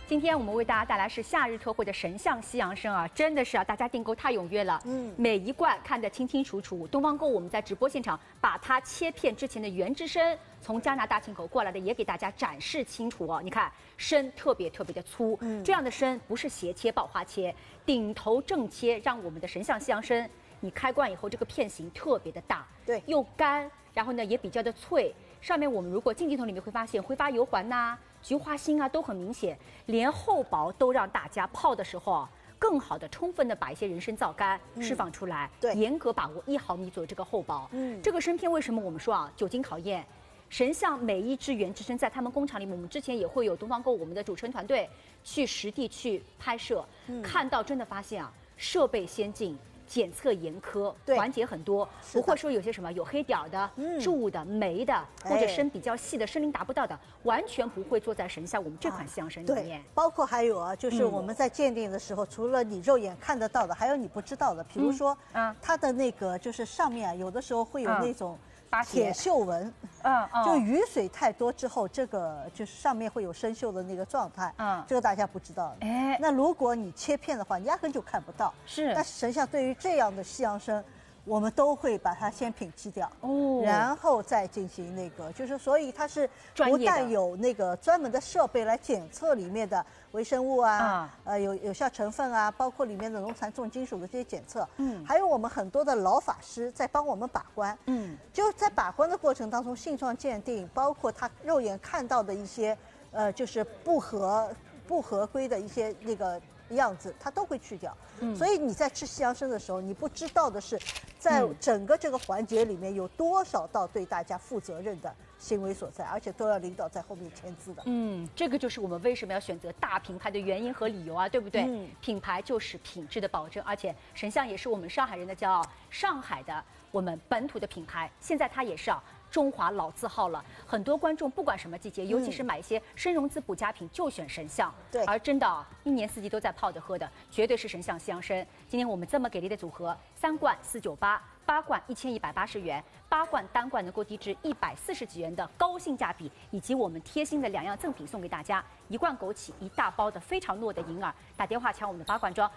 今天我们为大家带来是夏日特惠的神象西洋参啊，真的是啊，大家订购太踊跃了。每一罐看得清清楚楚。东方购我们在直播现场把它切片之前的原汁参从加拿大进口过来的也给大家展示清楚哦。你看参特别的粗，这样的参不是斜切、爆花切，顶头正切，让我们的神象西洋参你开罐以后这个片型特别的大， 对， 又干，然后呢也比较的脆。上面我们如果近镜头里面会发现挥发油环呐、菊花心啊都很明显，连厚薄都让大家泡的时候啊，更好的、充分的把一些人参皂苷释放出来， 对， 严格把握1毫米左右这个厚薄。这个参片为什么我们说啊，久经考验？神象每一支原汁参在他们工厂里面，我们之前也会有东方购我们的主持人团队去实地去拍摄，看到真的发现啊，设备先进。检测严苛，环节很多，不会说有些什么有黑点儿的、蛀的、霉的，或者参比较细的、参龄达不到的，完全不会做在神象我们这款西洋参里面。 包括还有啊，就是我们在鉴定的时候，除了你肉眼看得到的，还有你不知道的，比如说，它的那个就是上面啊，有的时候会有那种铁锈纹，就雨水太多之后，这个就是上面会有生锈的那个状态，这个大家不知道。那如果你切片的话，你压根就看不到。 是， 但神象对于这样的西洋参，我们都会把它先品析掉，然后再进行那个，就是所以它是不但有那个专门的设备来检测里面的微生物啊，有效成分啊，包括里面的农残重金属的这些检测，还有我们很多的老法师在帮我们把关，就在把关的过程当中，性状鉴定，包括他肉眼看到的一些，就是不合规的一些那个样子，它都会去掉。所以你在吃西洋参的时候，你不知道的是，在整个这个环节里面有多少道对大家负责任的行为所在，而且都要领导在后面签字的。 这个就是我们为什么要选择大品牌的原因和理由啊，对不对？品牌就是品质的保证，而且神象也是我们上海人的骄傲，上海的我们本土的品牌，现在它也是中华老字号了，很多观众不管什么季节，尤其是买一些生溶滋补佳品，就选神象。 对， 而真的1年4季都在泡的喝的，绝对是神象西洋参。今天我们这么给力的组合，3罐498，8罐1180元，8罐单罐能够低至140几元的高性价比，以及我们贴心的2样赠品送给大家：1罐枸杞，1大包的非常糯的银耳。打电话抢我们的8罐装